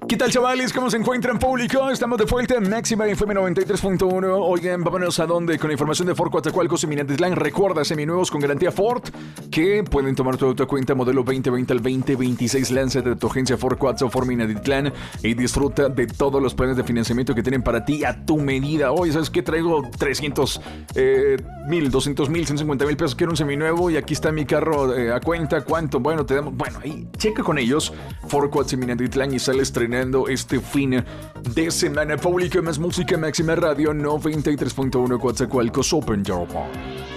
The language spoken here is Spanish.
¿Qué tal, chavales? ¿Cómo se encuentran, público? Estamos de vuelta en Máxima FM 93.1. Oigan, vámonos a dónde con información de Ford Coatzacoalcos y Minatitlán. Recuerda, seminuevos con garantía Ford que pueden tomar tu autocuenta modelo 2020 al 2026. Lánzate de tu agencia Ford Coatzacoalcos o Ford Minatitlán y disfruta de todos los planes de financiamiento que tienen para ti a tu medida. Oye, ¿sabes qué? Traigo 300 mil, 200 mil, 150 mil pesos. Quiero un seminuevo y aquí está mi carro a cuenta. ¿Cuánto? Bueno, te damos. Bueno, ahí checa con ellos Ford Coatzacoalcos y Minatitlán y sale estrenando este fin de semana. Público, más música, Máxima Radio 93.1 Coatzacoalcos Open Door.